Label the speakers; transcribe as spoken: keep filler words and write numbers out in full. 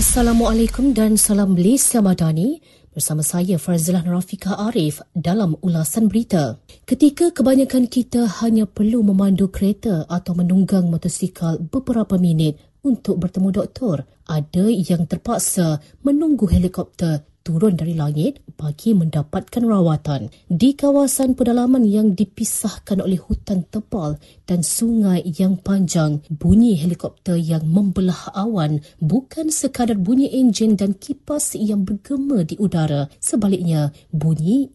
Speaker 1: Assalamualaikum dan salam Malaysia Madani. Bersama saya Farzilah Rafika Arif dalam ulasan berita. Ketika kebanyakan kita hanya perlu memandu kereta atau menunggang motosikal beberapa minit untuk bertemu doktor, ada yang terpaksa menunggu helikopter turun dari langit bagi mendapatkan rawatan. Di kawasan pedalaman yang dipisahkan oleh hutan tebal dan sungai yang panjang, bunyi helikopter yang membelah awan bukan sekadar bunyi enjin dan kipas yang bergema di udara. Sebaliknya, bunyi